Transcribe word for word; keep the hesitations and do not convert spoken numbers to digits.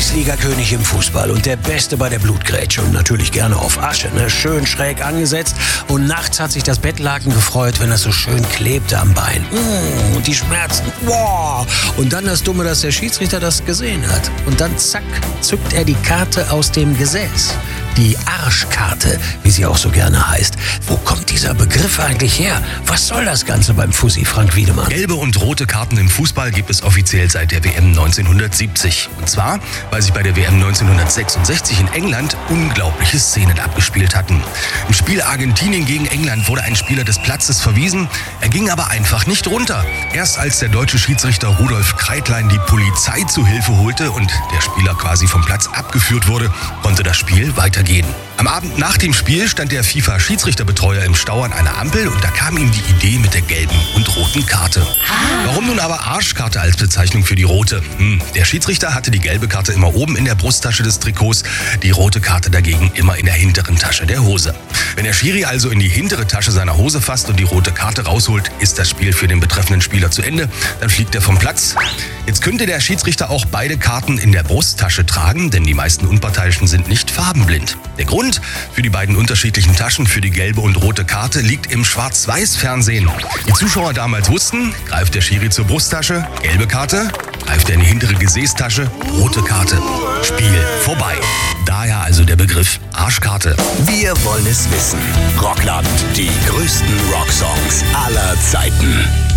Kreisliga-König im Fußball und der Beste bei der Blutgrätsche und natürlich gerne auf Asche, ne? Schön schräg angesetzt. Und nachts hat sich das Bettlaken gefreut, wenn das so schön klebte am Bein. Mmh, und die Schmerzen. Wow. Und dann das Dumme, dass der Schiedsrichter das gesehen hat. Und dann zack, zückt er die Karte aus dem Gesäß. Die Arschkarte, wie sie auch so gerne heißt. Wo kommt dieser Begriff eigentlich her? Was soll das Ganze beim Fussi, Frank Wiedemann? Gelbe und rote Karten im Fußball gibt es offiziell seit der W M neunzehnhundertsiebzig. Und zwar, weil sich bei der W M neunzehnhundertsechsundsechzig in England unglaubliche Szenen abgespielt hatten. Im Spiel Argentinien gegen England wurde ein Spieler des Platzes verwiesen. Er ging aber einfach nicht runter. Erst als der deutsche Schiedsrichter Rudolf Kreitlein die Polizei zu Hilfe holte und der Spieler quasi vom Platz abgeführt wurde, konnte das Spiel weitergehen. Am Abend nach dem Spiel stand der FIFA-Schiedsrichterbetreuer im Stau an einer Ampel und da kam ihm die Idee mit der gelben und roten Karte. Warum nun aber Arschkarte als Bezeichnung für die rote? Hm, der Schiedsrichter hatte die gelbe Karte immer oben in der Brusttasche des Trikots, die rote Karte dagegen immer in der hinteren Tasche der Hose. Wenn der Schiri also in die hintere Tasche seiner Hose fasst und die rote Karte rausholt, ist das Spiel für den betreffenden Spieler zu Ende. Dann fliegt er vom Platz. Jetzt könnte der Schiedsrichter auch beide Karten in der Brusttasche tragen, denn die meisten Unparteiischen sind nicht farbenblind. Der Grund für die beiden unterschiedlichen Taschen für die gelbe und rote Karte liegt im Schwarz-Weiß-Fernsehen. Die Zuschauer damals wussten, greift der Schiri zur Brusttasche, gelbe Karte, greift er in die hintere Gesäßtasche, rote Karte. Spiel vorbei. Daher also der Begriff Arschkarte. Wir wollen es wissen. Rockland, die größten Rocksongs aller Zeiten.